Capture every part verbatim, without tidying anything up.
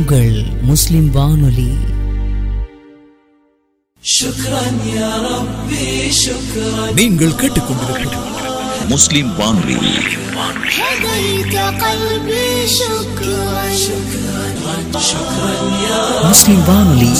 உங்கள் முஸ்லிம் வானொலி. நீங்கள் கேட்டுக்கொண்டிருப்பது முஸ்லிம் வானொலி. முஸ்லிம் வானொலி.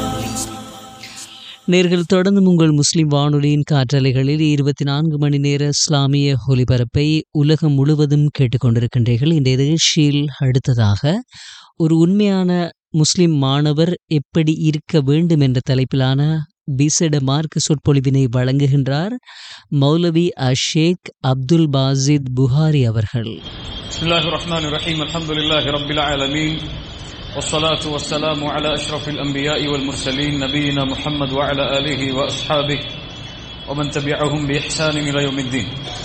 நேர்கள் தொடர்ந்து உங்கள் முஸ்லிம் வானொலியின் காற்றலைகளில் இருபத்தி நான்கு மணி நேர இஸ்லாமிய ஒலிபரப்பை உலகம் முழுவதும் கேட்டுக்கொண்டிருக்கின்றீர்கள். இந்த நிகழ்ச்சியில் அடுத்ததாக ஒரு உண்மையான முஸ்லிம் மாணவர் எப்படி இருக்க வேண்டும் என்ற தலைப்பிலான விசேட மார்க்க சொற்பொழிவினை வழங்குகின்றார் மௌலவி அஷேக் அப்துல் பாசித் புகாரி அவர்கள். பிஸ்மில்லாஹிர் ரஹ்மானிர் ரஹீம். அல்ஹம்துலில்லாஹி ரப்பில் ஆலமீன். والصلاة والسلام على أشرف الأنبياء والمرسلين نبينا محمد وعلى آله وأصحابه ومن تبعهم بإحسان إلى يوم الدين.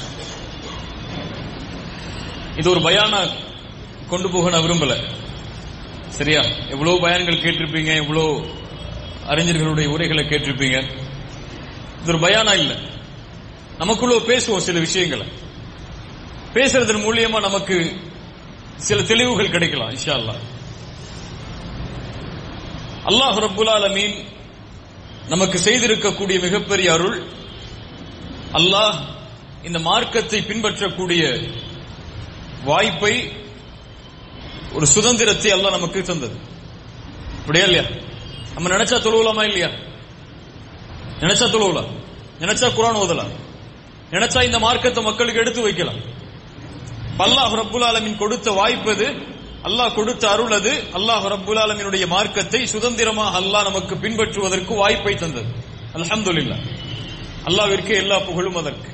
இது ஒரு பயானா கொண்டு போக நான் விரும்பல. சரியா? எவ்வளவு பயான்கள் கேட்டிருப்பீங்க, எவ்வளவு அறிஞர்களுடைய உரைகளை கேட்டிருப்பீங்க. இது ஒரு பயானா இல்ல. நமக்குள்ள பேசுவோம் சில விஷயங்களை. பேசுறதன் மூலியமா நமக்கு சில தெளிவுகள் கிடைக்கலாம் இன்ஷா அல்லாஹ். அல்லாஹ் ரப்புல் ஆலமீன் நமக்கு செய்திருக்கக்கூடிய மிகப்பெரிய அருள், அல்லாஹ் இந்த மார்க்கத்தை பின்பற்றக்கூடிய வாய்ப்பை, ஒரு சுதந்திரத்தை அல்லாஹ் நமக்கு தந்தது. அப்படியா இல்லையா? நம்ம நினைச்சா தொழுவலாமா இல்லையா? நினைச்சா தொழுவலாம், நினைச்சா குர்ஆன் ஓதலாம், நினைச்சா இந்த மார்க்கத்தை மக்களுக்கு எடுத்து வைக்கலாம். அல்லாஹ் ரப்புல் ஆலமீன் கொடுத்த வாய்ப்பது, அல்லாஹ் கொடுத்த அருள் அது. அல்லாஹ் ரப்புல் ஆலமீனுடைய மார்க்கத்தை சுதந்திரமாக அல்லாஹ் நமக்கு பின்பற்றுவதற்கு வாய்ப்பை தந்தது. அல்ஹம்துலில்லாஹ். அல்லாஹ்விற்கு எல்லா புகழும் அதற்கு.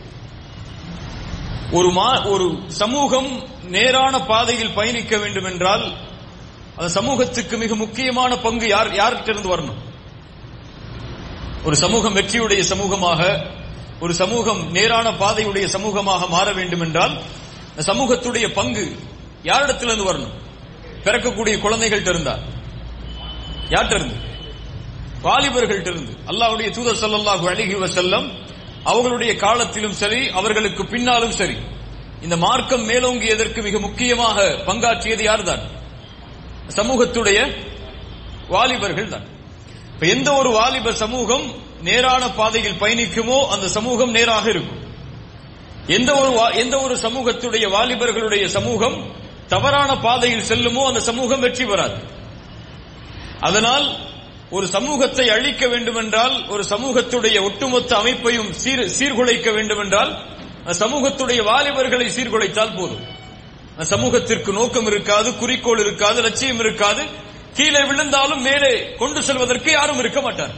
ஒரு ஒரு சமூகம் நேரான பாதையில் பயணிக்க வேண்டும் என்றால் அந்த சமூகத்துக்கு மிக முக்கியமான பங்கு யார் யார்கிட்ட வரணும்? ஒரு சமூகம் வெற்றியுடைய சமூகமாக, ஒரு சமூகம் நேரான பாதையுடைய சமூகமாக மாற வேண்டும் என்றால் சமூகத்துடைய பங்கு யாரிடத்திலிருந்து வரணும்? பிறக்கக்கூடிய குழந்தைகள்ட்ட இருந்தா, யார்கிட்ட இருந்து? வாலிபர்கள்ட்ட இருந்து. அல்லாஹ்வுடைய தூதர் ஸல்லல்லாஹு அலைஹி வஸல்லம் அவர்களுடைய காலத்திலும் சரி, அவர்களுக்கு பின்னாலும் சரி, இந்த மார்க்கம் மேலோங்கியதற்கு மிக முக்கியமாக பங்காற்றியது யார்தான்? சமூகத்துடைய வாலிபர்கள் தான். இப்ப எந்த ஒரு வாலிப சமூகம் நேரான பாதையில் பயணிக்குமோ அந்த சமூகம் நேராக இருக்கும். எந்த ஒரு எந்த ஒரு சமூகத்துடைய வாலிபர்களுடைய சமூகம் தவறான பாதையில் செல்லுமோ அந்த சமூகம் வெற்றி பெறாது. அதனால் ஒரு சமூகத்தை அழிக்க வேண்டுமென்றால், ஒரு சமூகத்துடைய ஒட்டுமொத்த அமைப்பையும் சீர்குலைக்க வேண்டுமென்றால் சமூகத்துடைய வாலிபர்களை சீர்குலைத்தால் போதும். சமூகத்திற்கு நோக்கம் இருக்காது, குறிக்கோள் இருக்காது, லட்சியம் இருக்காது. கீழே விழுந்தாலும் மேலே கொண்டு செல்வதற்கு யாரும் இருக்க மாட்டார்.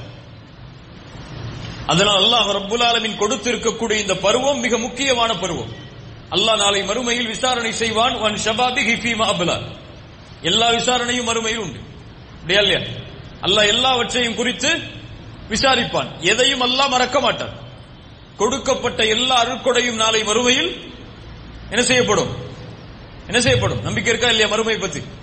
அதனால் அல்லாஹ் ரப்புல் ஆலமீன் கொடுத்திருக்கக்கூடிய இந்த பருவம் மிக முக்கியமான பருவம். அல்லாஹ் நாளை மறுமையில் விசாரணை செய்வான். வன் ஷபாபிஹி ஃபீமா அப்லா. எல்லா விசாரணையும் மறுமையில் உண்டு. அப்படியா இல்லையா? அல்லாஹ் எல்லாவற்றையும் குறித்து விசாரிப்பான். எதையும் அல்லாஹ் மறக்க மாட்டான். கொடுக்கப்பட்ட எல்லா அருட்கொடையும் நாளை மறுமையில் என்ன செய்யப்படும்? என்ன செய்யப்படும்? நம்பிக்கை இருக்கா இல்லையா மறுமை பத்தி?